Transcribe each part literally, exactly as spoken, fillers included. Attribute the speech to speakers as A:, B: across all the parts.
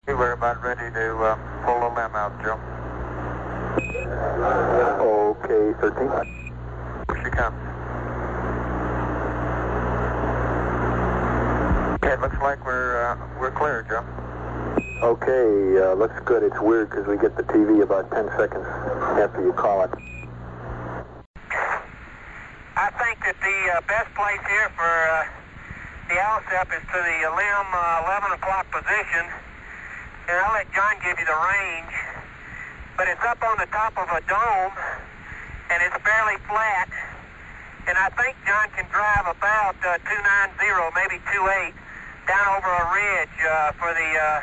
A: We're about ready to uh, pull the limb out, Joe.
B: Okay, thirteen.
A: Here she comes. Okay, it looks like we're uh, we're clear, Joe.
B: Okay, uh, looks good. It's weird because we get the T V about ten seconds after you call it.
C: I think that the uh, best place here for uh, the L S E P is to the uh, limb uh, eleven o'clock position. And I'll let John give you the range. But it's up on the top of a dome, and it's fairly flat. And I think John can drive about uh, two ninety, maybe two eight, down over a ridge uh, for the uh,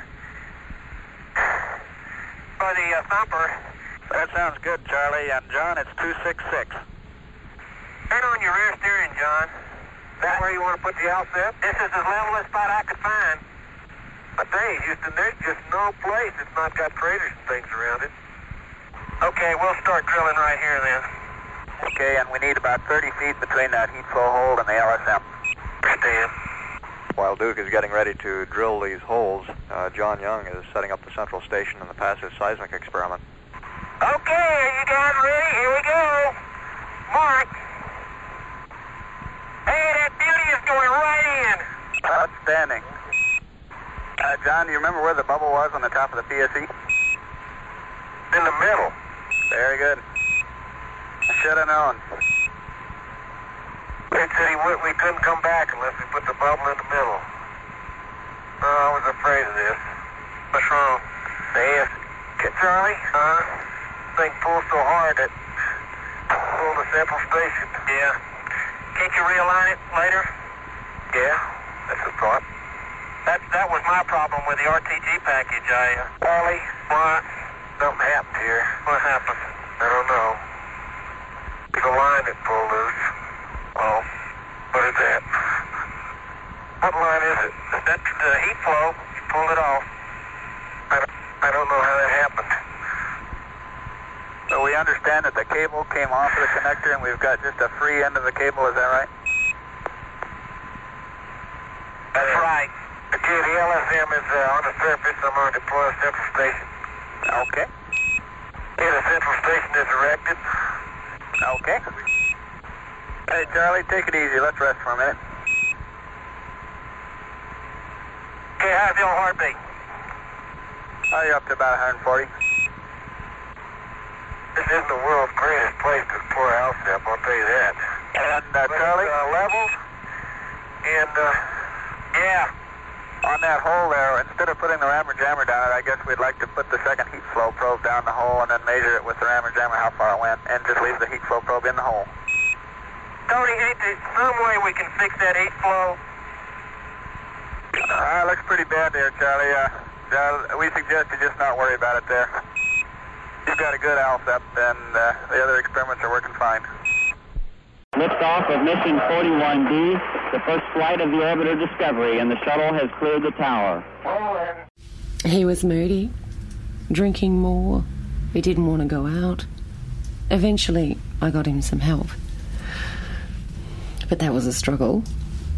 C: for the uh, thumper.
A: That sounds good, Charlie. And John, it's two six six.
C: Turn on your rear steering, John. Is that where you want to put the L S E P? This is as level a spot I could find. I tell you, Houston, there's just no place that's not got craters and things around it. Okay, we'll start drilling right here then.
A: Okay, and we need about thirty feet between that heat flow hole and the L S E P.
C: Understand.
D: While Duke is getting ready to drill these holes, uh, John Young is setting up the central station in the passive seismic experiment.
C: Okay, are you guys ready? Here we go. Mark. Hey, that beauty is going right in.
A: Outstanding. Uh, John, do you remember where the bubble was on the top of the P S E?
C: In the middle.
A: Very good. I should have known.
C: It said he would, we couldn't come back unless we put the bubble in the middle. Oh, I was afraid of this. What's wrong? The A S. Charlie? Huh? Thing pulled so hard that pulled the central station. Yeah. Can't you realign it later? Yeah, that's a thought. That that was my problem with the R T G package. I, uh... Charlie? What? Something happened here. What happened? I don't know. There's a line that pulled loose. Oh. What is that? What line is it? That's the heat flow. You pulled it off. I don't, I don't know how that happened.
A: So we understand that the cable came off of the connector and we've got just a free end of the cable, is that right?
C: That's right. Okay, the L S M is uh, on the surface. I'm going to deploy a central station.
A: Okay.
C: Okay, the central station is erected.
A: Okay. Hey, Charlie, take it easy. Let's rest for a minute.
C: Okay, how's the old heartbeat?
A: Oh, you're up to about one forty.
C: This isn't the world's greatest place to deploy L S E P, I'll tell you that.
A: And, uh, Charlie?
C: Uh, levels. And, uh, yeah.
A: On that hole there, instead of putting the rammer jammer down it, I guess we'd like to put the second heat flow probe down the hole and then measure it with the rammer jammer how far it went, and just leave the heat flow probe in the hole.
C: Tony, ain't there some way we can fix that heat flow?
A: Uh, looks pretty bad there, Charlie. Uh, uh, we suggest you just not worry about it there. You've got a good L S E P, and uh, the other experiments are working fine.
E: Liftoff of mission forty-one D, the first flight of the orbiter Discovery, and the shuttle has cleared the tower.
F: He was moody, drinking more. He didn't want to go out. Eventually, I got him some help. But that was a struggle.